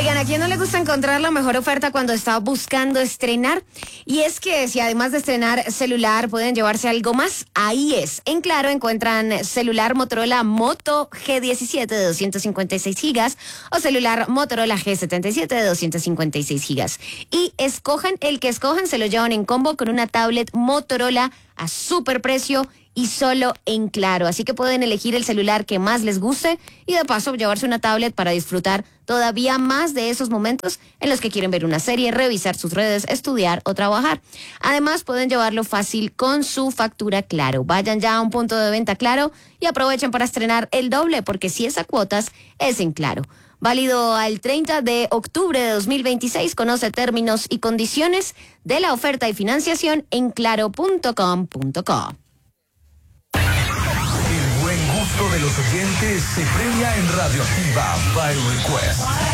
Oigan, ¿a quién no le gusta encontrar la mejor oferta cuando está buscando estrenar? Y es que si además de estrenar celular pueden llevarse algo más, ahí es. En Claro encuentran celular Motorola Moto G17 de 256 gigas o celular Motorola G77 de 256 gigas. Y escojan el que escojan, se lo llevan en combo con una tablet Motorola a super precio y solo en Claro. Así que pueden elegir el celular que más les guste y de paso llevarse una tablet para disfrutar todavía más de esos momentos en los que quieren ver una serie, revisar sus redes, estudiar o trabajar. Además, pueden llevarlo fácil con su factura Claro. Vayan ya a un punto de venta Claro y aprovechen para estrenar el doble, porque si es a cuotas, es en Claro. Válido al 30 de octubre de 2026. Conoce términos y condiciones de la oferta y financiación en claro.com.co. El buen gusto de los oyentes se premia en Radioactiva by Request.